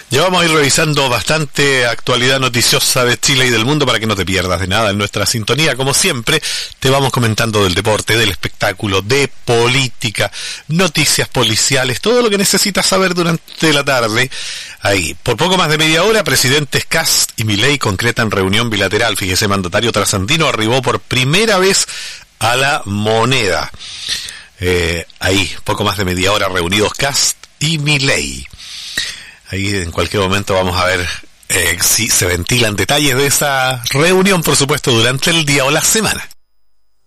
Ya vamos a ir revisando bastante actualidad noticiosa de Chile y del mundo para que no te pierdas de nada en nuestra sintonía. Como siempre, te vamos comentando del deporte, del espectáculo, de política, noticias policiales, todo lo que necesitas saber durante la tarde. Ahí, por poco más de media hora, presidentes Kast y Milei concretan reunión bilateral. Fíjese, mandatario trasandino arribó por primera vez a la Moneda. Ahí, poco más de media hora reunidos Kast y Milei. Ahí en cualquier momento vamos a ver si se ventilan detalles de esa reunión, por supuesto, durante el día o la semana.